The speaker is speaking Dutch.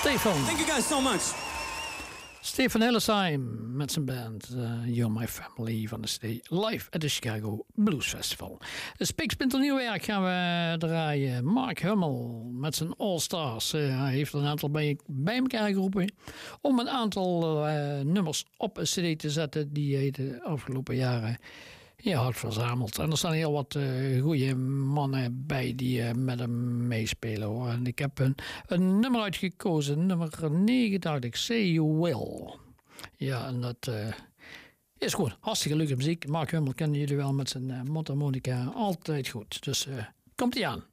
Stefan. Thank you guys so much. Stefan Hillesheim met zijn band You're My Family van de CD live at the Chicago Blues Festival. De spiksplinternieuwwerk gaan we draaien. Mark Hummel met zijn All Stars. Hij heeft er een aantal bij elkaar geroepen om een aantal nummers op een CD te zetten die hij de afgelopen jaren had verzameld. En er staan heel wat goede mannen bij die met hem meespelen, hoor. En ik heb een nummer uitgekozen, nummer 9, dacht ik, Say You Will. Ja, en dat is gewoon hartstikke leuke muziek. Mark Hummel kennen jullie wel met zijn mondharmonica, altijd goed. Dus komt-ie aan.